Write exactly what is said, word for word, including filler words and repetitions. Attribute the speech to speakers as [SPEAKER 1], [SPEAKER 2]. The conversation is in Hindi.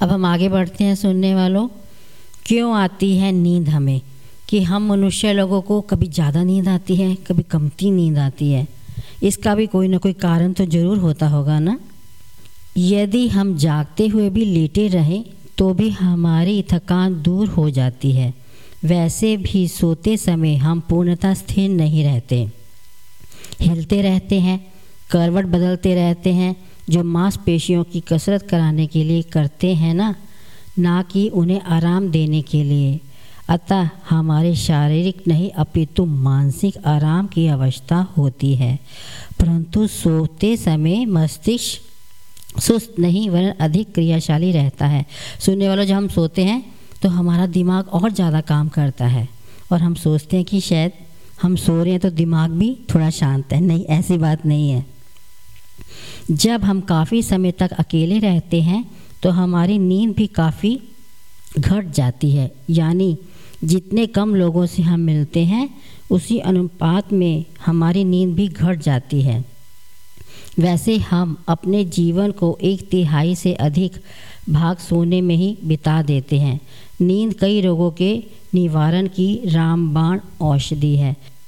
[SPEAKER 1] अब हम आगे बढ़ते हैं सुनने वालों। क्यों आती है नींद हमें? कि हम मनुष्य लोगों को कभी ज़्यादा नींद आती है, कभी कमती नींद आती है। इसका भी कोई ना कोई कारण तो ज़रूर होता होगा ना। यदि हम जागते हुए भी लेटे रहें तो भी हमारी थकान दूर हो जाती है। वैसे भी सोते समय हम पूर्णतः स्थिर नहीं रहते, हिलते रहते हैं, करवट बदलते रहते हैं, जो मांसपेशियों की कसरत कराने के लिए करते हैं ना, ना कि उन्हें आराम देने के लिए। अतः हमारे शारीरिक नहीं अपितु मानसिक आराम की अवस्था होती है। परंतु सोते समय मस्तिष्क सुस्त नहीं वरन अधिक क्रियाशाली रहता है। सुनने वालों, जब हम सोते हैं तो हमारा दिमाग और ज़्यादा काम करता है और हम सोचते हैं कि शायद हम सो रहे हैं तो दिमाग भी थोड़ा शांत है। नहीं, ऐसी बात नहीं है। जब हम काफ़ी समय तक अकेले रहते हैं तो हमारी नींद भी काफ़ी घट जाती है। यानी जितने कम लोगों से हम मिलते हैं उसी अनुपात में हमारी नींद भी घट जाती है। वैसे हम अपने जीवन को एक तिहाई से अधिक भाग सोने में ही बिता देते हैं। नींद कई रोगों के निवारण की रामबाण औषधि है।